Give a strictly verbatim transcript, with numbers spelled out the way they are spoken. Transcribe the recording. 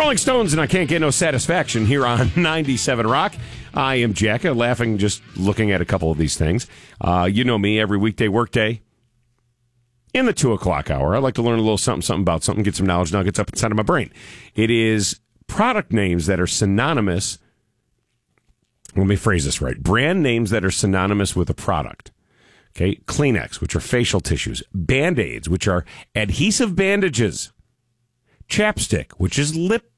Rolling Stones and I Can't Get No Satisfaction here on ninety-seven Rock. I am Jacka, laughing just looking at a couple of these things. Uh, you know me, every weekday workday in the two o'clock hour. I like to learn a little something, something about something, get some knowledge nuggets up inside of my brain. It is product names that are synonymous. Let me phrase this right. Brand names that are synonymous with a product. Okay, Kleenex, which are facial tissues. Band-Aids, which are adhesive bandages. Chapstick, which is lip